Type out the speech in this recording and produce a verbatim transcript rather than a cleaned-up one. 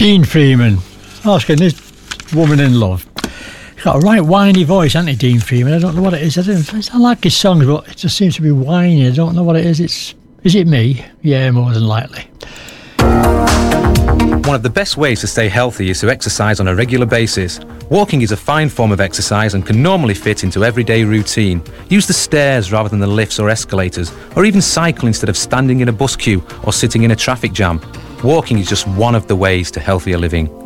Dean Freeman, asking this woman in love. He's got a right whiny voice, hasn't he, Dean Freeman? I don't know what it is. I, don't, I like his songs, but it just seems to be whiny. I don't know what it is. It's Is it me? Yeah, more than likely. One of the best ways to stay healthy is to exercise on a regular basis. Walking is a fine form of exercise and can normally fit into everyday routine. Use the stairs rather than the lifts or escalators, or even cycle instead of standing in a bus queue or sitting in a traffic jam. Walking is just one of the ways to healthier living.